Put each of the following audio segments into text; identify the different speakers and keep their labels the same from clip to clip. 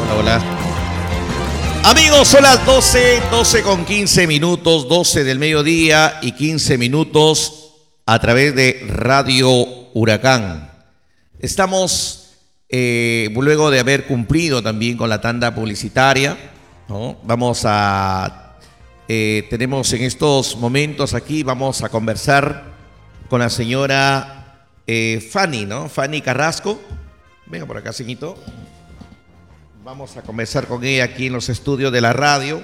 Speaker 1: Hola. Amigos, son las 12 con 15 minutos, 12 del mediodía y 15 minutos a través de Radio Huracán. Estamos, luego de haber cumplido también con la tanda publicitaria, ¿no? Tenemos en estos momentos aquí, vamos a conversar con la señora Fanny, ¿no? Fanny Carrasco. Venga por acá, señorito. Vamos a conversar con ella aquí en los estudios de la radio.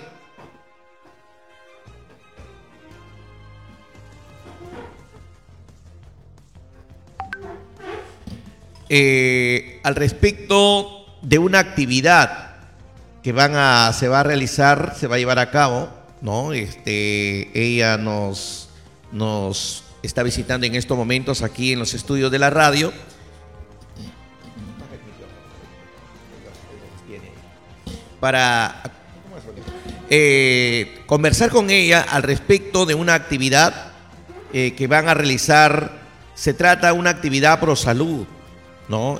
Speaker 1: Al respecto de una actividad que se va a realizar, se va a llevar a cabo, ¿no? Ella nos está visitando en estos momentos aquí en los estudios de la radio. Para conversar con ella al respecto de una actividad que van a realizar. Se trata de una actividad pro salud, ¿no?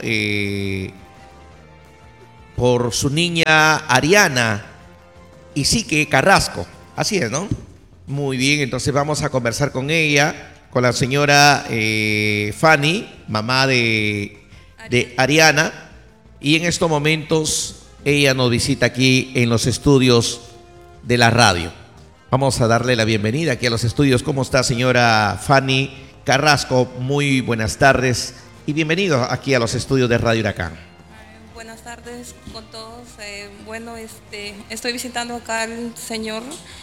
Speaker 1: Por su niña Ariana Isique Carrasco. Así es, ¿no? Muy bien, entonces vamos a conversar con ella, con la señora Fanny, mamá de Ariana, y en estos momentos ella nos visita aquí en los estudios de la radio. Vamos a darle la bienvenida aquí a los estudios. ¿Cómo está, señora Fanny Carrasco? Muy buenas tardes y bienvenido aquí a los estudios de Radio Huracán.
Speaker 2: Buenas tardes con todos. Estoy visitando acá al señor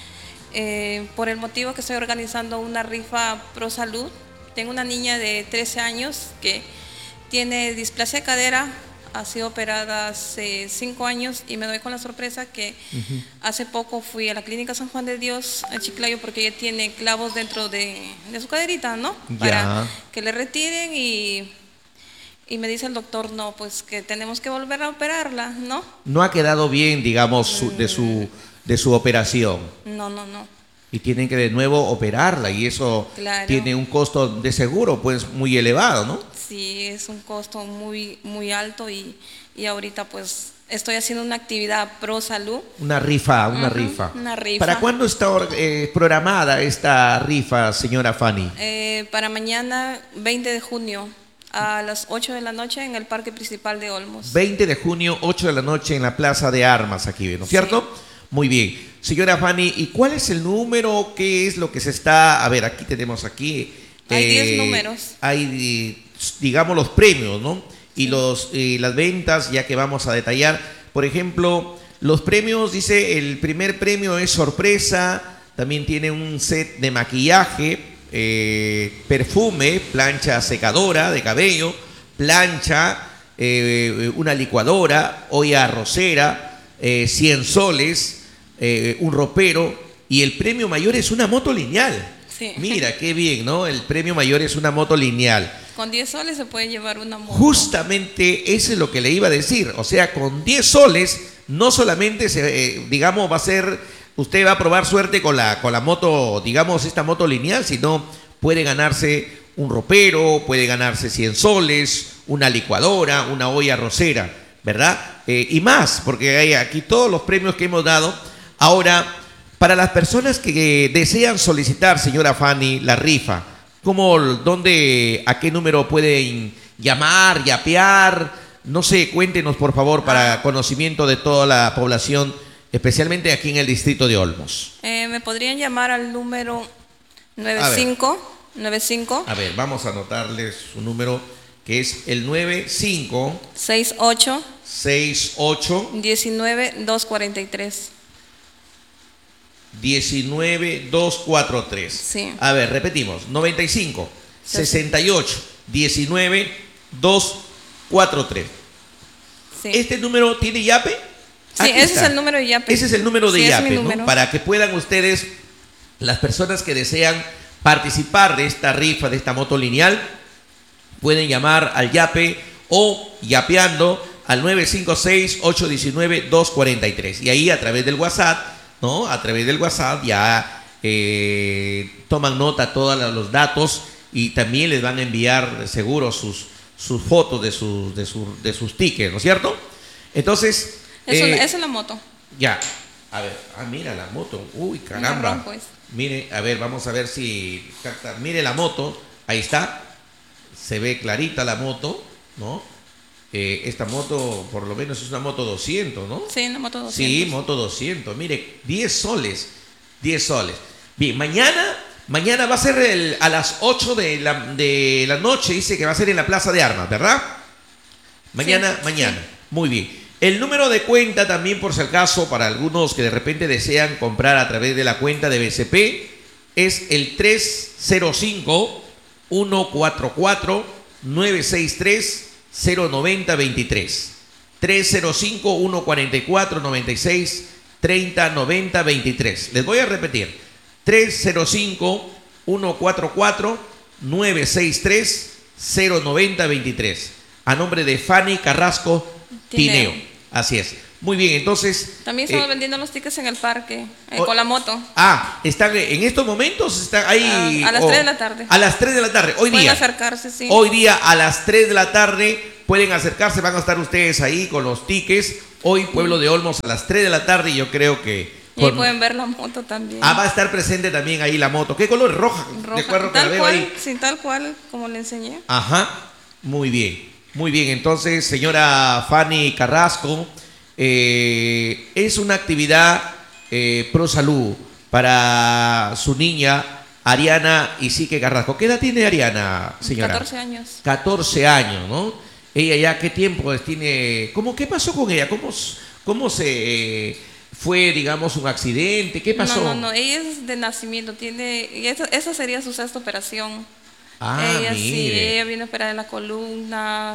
Speaker 2: por el motivo que estoy organizando una rifa pro salud. Tengo una niña de 13 años que tiene displasia de cadera. Ha sido operada hace 5 años y me doy con la sorpresa que hace poco fui a la Clínica San Juan de Dios en Chiclayo porque ella tiene clavos dentro de su caderita, ¿no? Para que le retiren y me dice el doctor, no, pues que tenemos que volver a operarla, ¿no?
Speaker 1: No ha quedado bien, digamos, de su operación.
Speaker 2: No.
Speaker 1: Y tienen que de nuevo operarla y eso tiene un costo de seguro pues muy elevado, ¿no?
Speaker 2: Sí, es un costo muy, muy alto y ahorita pues estoy haciendo una actividad pro salud.
Speaker 1: Una rifa.
Speaker 2: Una rifa.
Speaker 1: ¿Para cuándo está programada esta rifa, señora Fanny?
Speaker 2: Para mañana, 20 de junio, a las 8 de la noche en el Parque Principal de Olmos.
Speaker 1: 20 de junio, 8 de la noche en la Plaza de Armas aquí, ¿no es cierto? Sí. Muy bien. Señora Fanny, ¿y cuál es el número? ¿Qué es lo que se está...? A ver, aquí tenemos aquí...
Speaker 2: Hay 10 números.
Speaker 1: Hay, digamos, los premios, ¿no? Y las ventas, ya que vamos a detallar. Por ejemplo, los premios, dice, el primer premio es sorpresa, también tiene un set de maquillaje, perfume, plancha secadora de cabello, plancha, una licuadora, olla arrocera, 100 soles, un ropero, y el premio mayor es una moto lineal. Sí. Mira, qué bien, ¿no? El premio mayor es una moto lineal.
Speaker 2: Con 10 soles se puede llevar una moto.
Speaker 1: Justamente eso es lo que le iba a decir. O sea, con 10 soles no solamente, digamos, usted va a probar suerte con la moto, digamos, esta moto lineal, sino puede ganarse un ropero, puede ganarse 100 soles, una licuadora, una olla arrocera, ¿verdad? Y más, porque hay aquí todos los premios que hemos dado. Ahora, para las personas que desean solicitar, señora Fanny, la rifa, a qué número pueden llamar, yapear? No sé, cuéntenos por favor para conocimiento de toda la población, especialmente aquí en el distrito de Olmos.
Speaker 2: Me podrían llamar al número 95.
Speaker 1: A ver, vamos a anotarles su número, que es el 95
Speaker 2: 68
Speaker 1: 19 243.
Speaker 2: Sí.
Speaker 1: A ver, repetimos. 95 68 19 243.
Speaker 2: Sí.
Speaker 1: ¿Este número tiene yape?
Speaker 2: Sí, ese es el número de yape.
Speaker 1: Ese es el número de yape,
Speaker 2: ¿no?
Speaker 1: Número. Para que puedan ustedes, las personas que desean participar de esta rifa, de esta moto lineal, pueden llamar al yape o yapeando al 956-819-243. Y ahí a través del WhatsApp, ¿no? A través del WhatsApp ya toman nota todos los datos y también les van a enviar seguro sus fotos de sus tickets, ¿no es cierto? Entonces,
Speaker 2: Esa es la moto.
Speaker 1: Ya, a ver, mira la moto, uy, caramba.
Speaker 2: Marrón, pues.
Speaker 1: Mire, a ver, vamos a ver si capta. Mire la moto, ahí está, se ve clarita la moto, ¿no? Esta moto, por lo menos es una moto 200, ¿no?
Speaker 2: Sí, una moto 200.
Speaker 1: Sí, moto 200, mire, 10 soles, 10 soles. Bien, mañana va a ser a las 8 de la noche, dice que va a ser en la Plaza de Armas, ¿verdad? Mañana,
Speaker 2: Sí,
Speaker 1: mañana.
Speaker 2: sí.
Speaker 1: Muy bien. El número de cuenta también, por si acaso, para algunos que de repente desean comprar a través de la cuenta de BCP, es el 305-144-963-09023. 305-144-96-30-90-23. Les voy a repetir. 305-144-963-090-23. A nombre de Fanny Carrasco Tineo. Así es. Muy bien, entonces.
Speaker 2: También estamos vendiendo los tickets en el parque, con la moto.
Speaker 1: Están en estos momentos, están ahí.
Speaker 2: A las 3 de la tarde.
Speaker 1: A las 3 de la tarde, hoy
Speaker 2: Pueden
Speaker 1: día.
Speaker 2: acercarse, sí.
Speaker 1: Hoy día a las 3 de la tarde pueden acercarse, van a estar ustedes ahí con los tickets. Hoy, Pueblo de Olmos, a las 3 de la tarde, y yo creo que.
Speaker 2: Y pueden ver la moto también.
Speaker 1: Va a estar presente también ahí la moto. ¿Qué color? Roja.
Speaker 2: Roja.
Speaker 1: Recuerdo que la
Speaker 2: Tal
Speaker 1: veo
Speaker 2: cual,
Speaker 1: ahí.
Speaker 2: sí, tal cual, como le enseñé.
Speaker 1: Ajá, muy bien. Muy bien, entonces, señora Fanny Carrasco, es una actividad pro salud para su niña Ariana Isique Carrasco. ¿Qué edad tiene Ariana, señora?
Speaker 2: 14 años.
Speaker 1: 14 años, ¿no? Ella ya, ¿qué tiempo tiene? ¿Qué pasó con ella? ¿Cómo se fue, digamos, un accidente? ¿Qué pasó?
Speaker 2: No, ella es de nacimiento, y esa sería su sexta operación. Ella sí,
Speaker 1: mire.
Speaker 2: ella viene operada en la columna,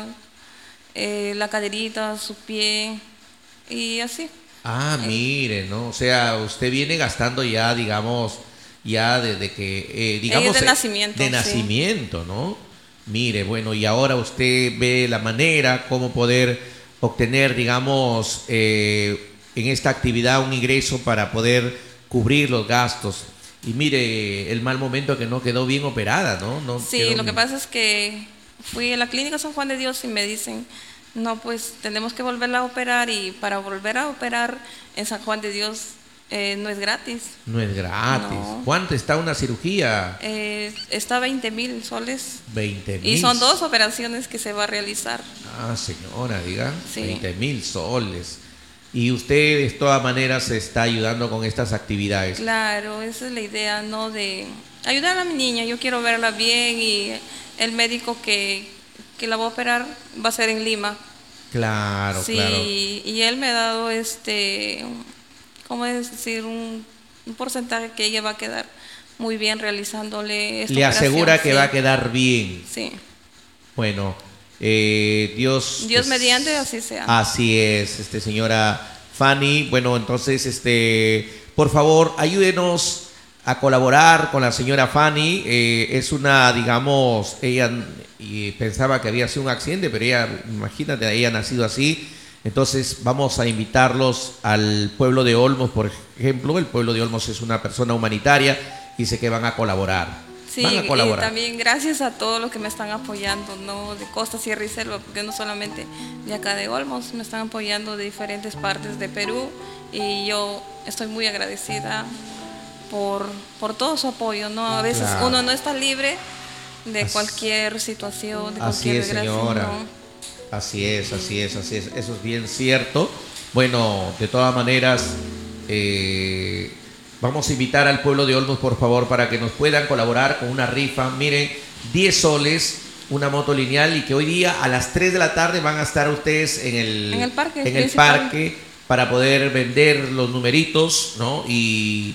Speaker 2: la caderita, su pie, y así.
Speaker 1: Mire, ¿no? O sea, usted viene gastando ya, digamos, ya desde que, digamos...
Speaker 2: Ella es de nacimiento.
Speaker 1: De
Speaker 2: sí.
Speaker 1: nacimiento, ¿no? Mire, bueno, y ahora usted ve la manera cómo poder obtener, digamos, en esta actividad un ingreso para poder cubrir los gastos. Y mire, el mal momento que no quedó bien operada, ¿no?
Speaker 2: Sí, lo que pasa es que fui a la clínica San Juan de Dios y me dicen, no, pues tenemos que volverla a operar, y para volver a operar en San Juan de Dios no es gratis.
Speaker 1: No es gratis.
Speaker 2: No.
Speaker 1: ¿Cuánto está una cirugía?
Speaker 2: Está 20,000 soles.
Speaker 1: 20,000.
Speaker 2: Y son 2 operaciones que se va a realizar.
Speaker 1: Señora, diga,
Speaker 2: Sí.
Speaker 1: 20,000 soles. Y usted de todas maneras se está ayudando con estas actividades.
Speaker 2: Claro, esa es la idea, ¿no? De ayudar a mi niña. Yo quiero verla bien, y el médico que la va a operar va a ser en Lima.
Speaker 1: Claro,
Speaker 2: sí,
Speaker 1: claro.
Speaker 2: Y él me ha dado ¿cómo decir? Un porcentaje que ella va a quedar muy bien realizándole esta
Speaker 1: Le asegura
Speaker 2: operación,
Speaker 1: que
Speaker 2: sí.
Speaker 1: va a quedar bien.
Speaker 2: Sí.
Speaker 1: Bueno, Dios
Speaker 2: mediante, así sea.
Speaker 1: Así es, señora Fanny. Bueno, entonces, por favor, ayúdenos a colaborar con la señora Fanny. Es una, digamos, ella pensaba que había sido un accidente, pero ella, imagínate, ella ha nacido así. Entonces vamos a invitarlos al pueblo de Olmos, por ejemplo. El pueblo de Olmos es una persona humanitaria y sé que van a colaborar.
Speaker 2: Sí,
Speaker 1: van a colaborar.
Speaker 2: Y también gracias a todos los que me están apoyando, ¿no? De Costa, Sierra y Selva, porque no solamente de acá de Olmos, me están apoyando de diferentes partes de Perú, y yo estoy muy agradecida por todo su apoyo, ¿no? A veces
Speaker 1: Claro.
Speaker 2: Uno no está libre de cualquier situación, de cualquier desgracia,
Speaker 1: señora.
Speaker 2: ¿no?
Speaker 1: Así es. Eso es bien cierto. Bueno, de todas maneras, vamos a invitar al pueblo de Olmos, por favor, para que nos puedan colaborar con una rifa. Miren, 10 soles, una moto lineal, y que hoy día a las 3 de la tarde van a estar ustedes en el
Speaker 2: parque.
Speaker 1: parque para poder vender los numeritos, ¿no? Y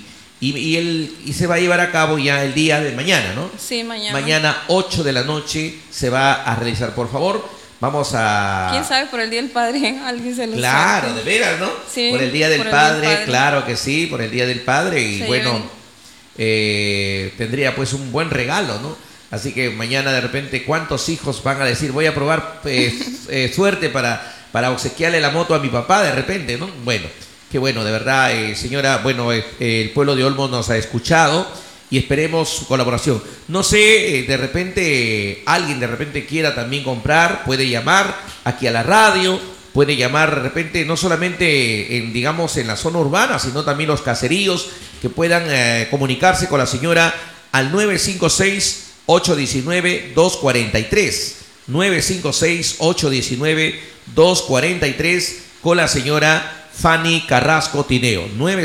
Speaker 1: se va a llevar a cabo ya el día de mañana, ¿no?
Speaker 2: Sí, mañana.
Speaker 1: Mañana 8 de la noche se va a realizar, por favor. Vamos a...
Speaker 2: ¿Quién sabe, por el Día del Padre alguien se lo
Speaker 1: Claro,
Speaker 2: saque?
Speaker 1: de veras, ¿no?
Speaker 2: Sí,
Speaker 1: por el Día del
Speaker 2: por el Día del
Speaker 1: Padre,
Speaker 2: Padre.
Speaker 1: claro que sí, por el Día del Padre. Y
Speaker 2: Se
Speaker 1: bueno,
Speaker 2: lleven.
Speaker 1: tendría pues un buen regalo, ¿no? Así que mañana de repente, ¿cuántos hijos van a decir, voy a probar suerte para obsequiarle la moto a mi papá de repente, ¿no? Bueno, qué bueno, de verdad, señora, bueno, el pueblo de Olmos nos ha escuchado y esperemos su colaboración. No sé, de repente, alguien de repente quiera también comprar, puede llamar aquí a la radio, puede llamar de repente no solamente en, digamos, en la zona urbana, sino también los caseríos que puedan comunicarse con la señora al 956-819-243. 956-819-243 con la señora Fanny Carrasco Tineo.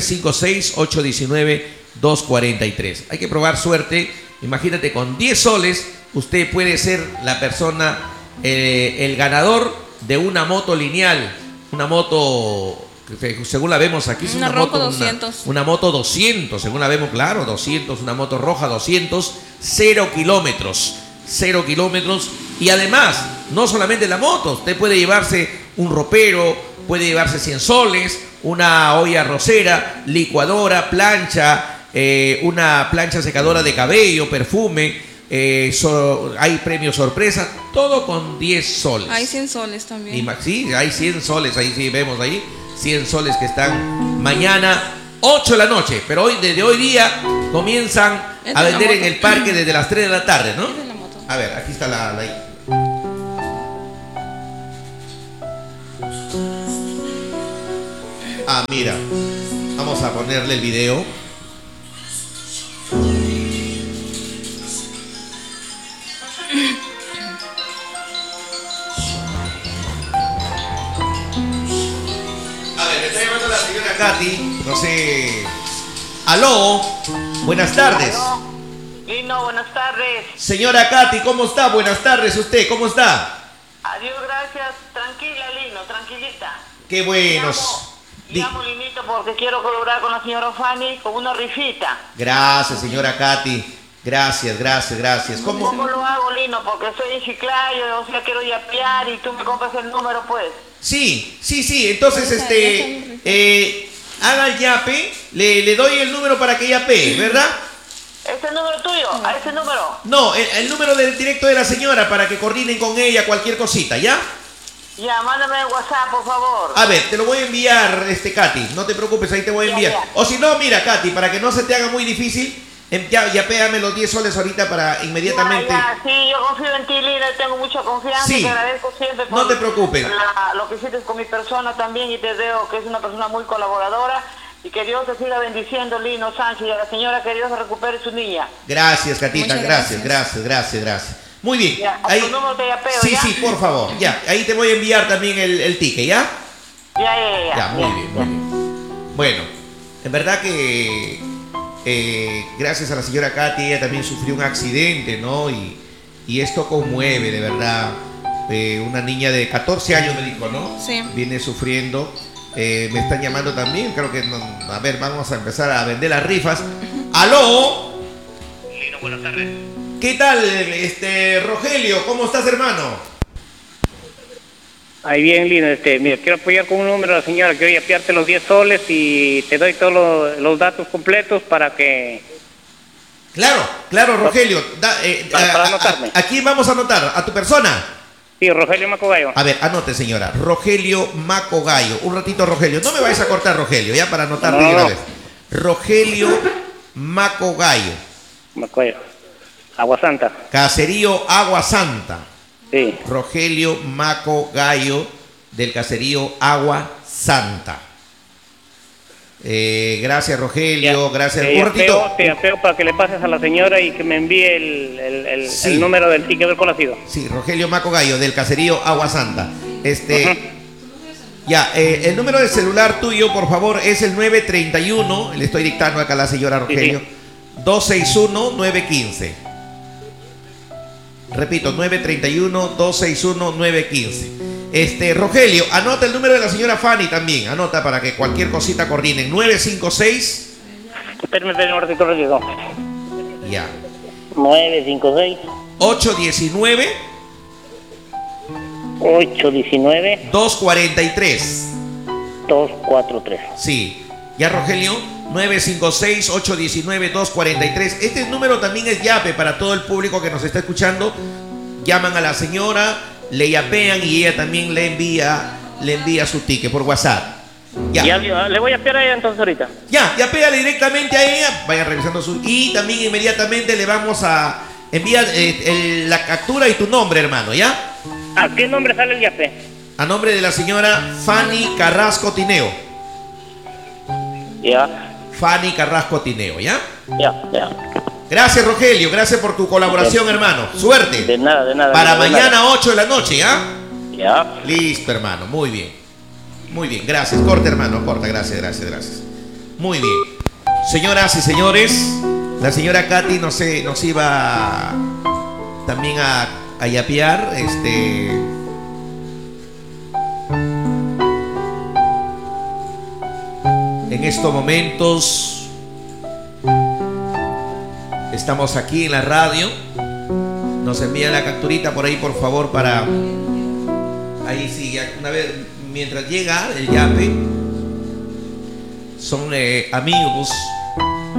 Speaker 1: 956-819-243. Hay que probar suerte. Imagínate, con 10 soles usted puede ser la persona, el ganador de una moto lineal. Una moto, según la vemos aquí, es
Speaker 2: una
Speaker 1: moto
Speaker 2: 200.
Speaker 1: Una moto 200, según la vemos, claro, 200, una moto roja 200, 0 kilómetros. 0 kilómetros. Y además, no solamente la moto, usted puede llevarse un ropero, puede llevarse 100 soles, una olla arrocera, licuadora, plancha, una plancha secadora de cabello, perfume, hay premios sorpresa, todo con 10 soles.
Speaker 2: Hay 100 soles también.
Speaker 1: Sí, hay 100 soles, ahí sí vemos ahí, 100 soles que están mañana 8 de la noche, pero hoy, desde hoy día comienzan a vender en el parque desde las 3 de la tarde, ¿no?
Speaker 2: Es de la moto.
Speaker 1: A ver, aquí está la... Ah, mira, vamos a ponerle el video. A ver, me está llamando la señora Katy, no sé... Aló, buenas tardes.
Speaker 3: Aló. Lino, buenas tardes.
Speaker 1: Señora Katy, ¿cómo está? Buenas tardes, ¿usted cómo está?
Speaker 3: Adiós, gracias. Tranquila, Lino, tranquilita.
Speaker 1: Qué buenos.
Speaker 3: Llamo, Linito, porque quiero colaborar con la señora Fanny con una rifita.
Speaker 1: Gracias, señora Katy. Gracias, gracias, gracias.
Speaker 3: ¿Cómo lo hago, Lino? Porque estoy en Chiclayo, o sea, quiero yapear y tú me compras el número, pues.
Speaker 1: Sí. Entonces, haga el yape, le doy el número para que yapee, ¿verdad?
Speaker 3: ¿Este número tuyo? ¿A ese número?
Speaker 1: No, el número del directo de la señora para que coordinen con ella cualquier cosita, ¿ya?
Speaker 3: Ya, mándame el WhatsApp, por favor.
Speaker 1: A ver, te lo voy a enviar, Katy. No te preocupes, ahí te voy a enviar.
Speaker 3: Ya.
Speaker 1: O si no, mira, Katy, para que no se te haga muy difícil, yapéame los 10 soles ahorita para inmediatamente.
Speaker 3: Ya, sí, yo confío en ti, Lina, tengo mucha confianza y te agradezco siempre por
Speaker 1: no te preocupes.
Speaker 3: Lo que hiciste con mi persona también, y te veo que es una persona muy colaboradora, y que Dios te siga bendiciendo, Lino Sánchez, y a la señora que Dios recupere su niña.
Speaker 1: Gracias, Catita,
Speaker 2: Muchas
Speaker 1: gracias. Muy bien.
Speaker 3: Ya,
Speaker 1: ahí,
Speaker 3: tu número te yapeo,
Speaker 1: sí,
Speaker 3: ¿ya?
Speaker 1: sí, por favor. Ya, ahí te voy a enviar también el ticket, ¿ya?
Speaker 3: Ya.
Speaker 1: Muy bien. Bueno, en verdad que gracias a la señora Katy, ella también sufrió un accidente, ¿no? Y esto conmueve, de verdad. Una niña de 14 años, me dijo, ¿no?
Speaker 2: Sí.
Speaker 1: Viene sufriendo. Me están llamando también, creo que no, a ver, vamos a empezar a vender las rifas. ¡Aló!
Speaker 4: Lino, buenas tardes.
Speaker 1: ¿Qué tal, Rogelio? ¿Cómo estás, hermano?
Speaker 4: Ahí bien, Lino, mira, quiero apoyar con un número a la señora, quiero yapearte los 10 soles y te doy todos los datos completos para que...
Speaker 1: Claro, Rogelio.
Speaker 4: Para anotarme.
Speaker 1: Aquí vamos a anotar, a tu persona.
Speaker 4: Sí, Rogelio Macogallo.
Speaker 1: A ver, anote, señora. Rogelio Macogallo. Un ratito, Rogelio. No me vayas a cortar, Rogelio, ya, para anotar de una vez. Rogelio Macogallo.
Speaker 4: Macogallo. Agua Santa.
Speaker 1: Caserío Agua Santa.
Speaker 4: Sí.
Speaker 1: Rogelio Macogallo, del caserío Agua Santa. Gracias, Rogelio. Gracias. Un ratito.
Speaker 4: Te apeo para que le pases a la señora y que me envíe el número del ticket del conocido.
Speaker 1: Sí, Rogelio Macogallo, del caserío Agua Santa. Ya, el número de celular tuyo, por favor, es el 931. Le estoy dictando acá a la señora Rogelio.
Speaker 4: Sí.
Speaker 1: 261-915. Repito, 931-261-915. Rogelio, anota el número de la señora Fanny también. Anota para que cualquier cosita coordinen. 956.
Speaker 4: Espérame un ratito, Rodrigo.
Speaker 1: Ya.
Speaker 4: 956.
Speaker 1: 819.
Speaker 4: 819.
Speaker 1: 243.
Speaker 4: 243.
Speaker 1: Sí. Ya, Rogelio. 956-819-243. Este número también es yape para todo el público que nos está escuchando. Llaman a la señora, le yapean y ella también le envía su ticket por WhatsApp. Ya
Speaker 4: le voy a yapear a ella entonces ahorita.
Speaker 1: Ya, yapéale directamente a ella. Vayan revisando su... Y también inmediatamente le vamos a enviar la captura y tu nombre, hermano, ¿ya?
Speaker 4: ¿A qué nombre sale el yape?
Speaker 1: A nombre de la señora Fanny Carrasco Tineo.
Speaker 4: Ya,
Speaker 1: Fanny Carrasco Tineo, ¿ya?
Speaker 4: ya.
Speaker 1: Gracias, Rogelio. Gracias por tu colaboración, hermano. Suerte.
Speaker 4: De nada.
Speaker 1: Para
Speaker 4: de
Speaker 1: mañana,
Speaker 4: nada.
Speaker 1: 8 de la noche, ¿ya?
Speaker 4: Ya.
Speaker 1: Listo, hermano. Muy bien. Muy bien. Gracias. Corta, hermano. Corta. Gracias. Muy bien. Señoras y señores, la señora Katy nos iba también a yapear. En estos momentos estamos aquí en la radio. Nos envía la capturita por ahí, por favor, para... Ahí sí, una vez, mientras llega el yape, son amigos